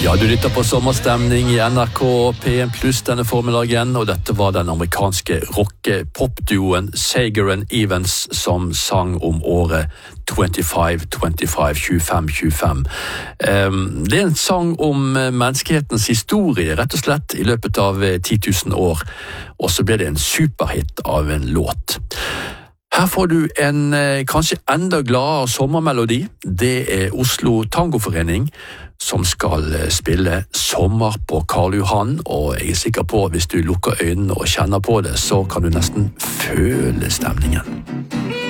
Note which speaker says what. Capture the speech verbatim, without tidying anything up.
Speaker 1: Ja, du lytter på sommerstemning i N R K P en pluss denne formiddagen, og dette var den amerikanske rock-pop-duoen Sager and Evans som sang om året tjuefem tjuefem, tjuefem tjuefem. Det er en sang om menneskehetens historie, rett og slett, i løpet av ti tusen år, og så ble det en superhit av en låt. Her får du en kanskje enda gladere sommermelodi. Det er Oslo Tangoforening som skal spille Sommer på Karl Johan, og jeg er sikker på at hvis du lukker øynene og kjenner på det, så kan du nesten føle stemningen.